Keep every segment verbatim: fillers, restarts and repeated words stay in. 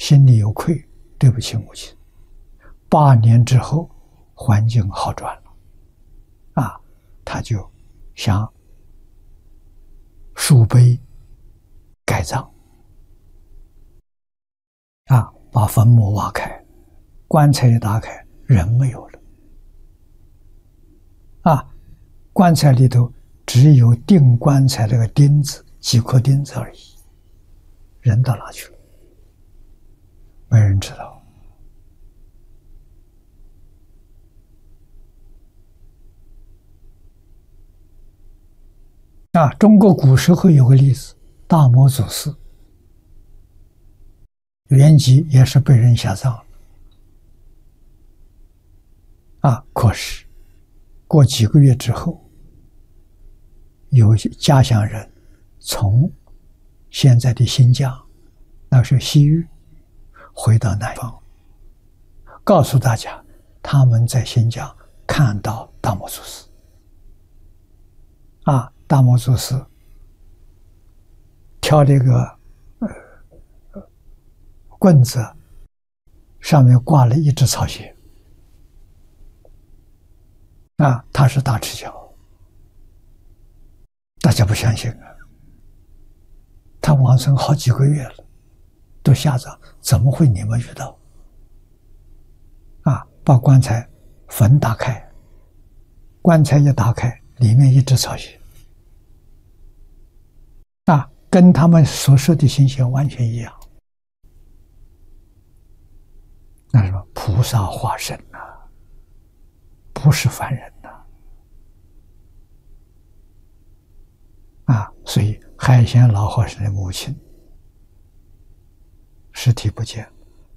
心里有愧，对不起母亲。八年之后，环境好转了，啊，他就想树碑改葬，啊，把坟墓挖开，棺材一打开，人没有了，啊，棺材里头只有钉棺材那个钉子，几颗钉子而已，人到哪去了？没人知道。啊，中国古时候有个例子，大摩祖师原籍也是被人下葬了，啊，可是过几个月之后，有家乡人从现在的新疆，那是西域，回到南方，告诉大家他们在新疆看到大摩祖师。啊，大摩祖师挑这个呃棍子，上面挂了一只草鞋。啊，他是大赤脚，大家不相信啊。他往生好几个月了，都下葬，怎么会你们遇到？啊，把棺材坟打开，棺材一打开，里面一只草鞋。啊，跟他们所说的情形完全一样。那什么菩萨化身呐、啊，不是凡人呐、啊！啊，所以海鲜老和尚的母亲尸体不见，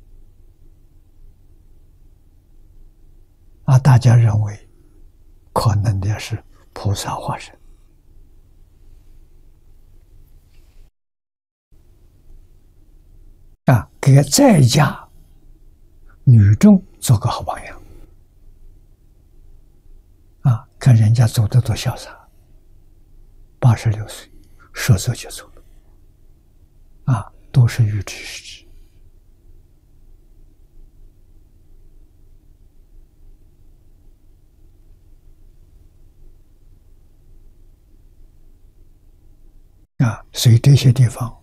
啊，大家认为可能的是菩萨化身。啊，给在家女众做个好榜样。啊，看人家走得多潇洒，八十六岁说走就走了，啊，都是预知时至。啊，所以这些地方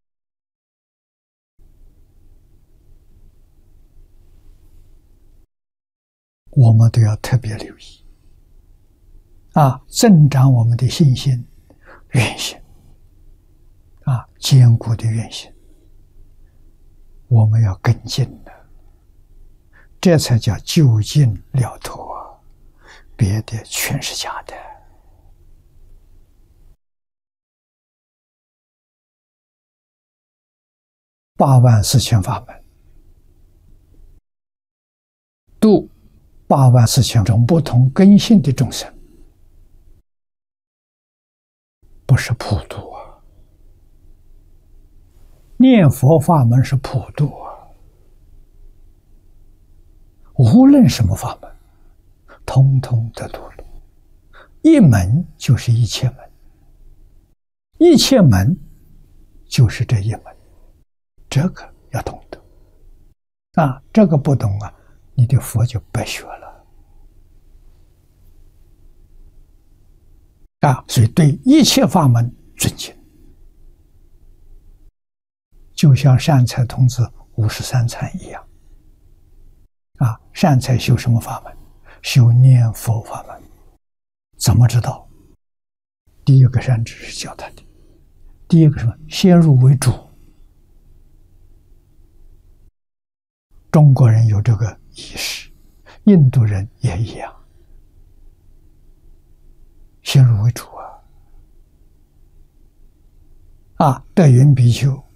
我们都要特别留意，啊，增长我们的信心、愿心，啊，坚固的愿心，我们要跟进的，这才叫就近了脱啊！别的全是假的。八万四千法门，度八万四千种不同根性的众生，不是普度啊！念佛法门是普度啊！无论什么法门，通通得度了。一门就是一切门，一切门就是这一门，这个要懂得啊！这个不懂啊，你的佛就白学了啊！所以对一切法门尊敬，就像善财童子五十三参一样啊！善财修什么法门？修念佛法门。怎么知道？第一个善知识教他的，第一个什么？先入为主。中国人有这个意识，印度人也一样，先入为主啊！啊，德云比丘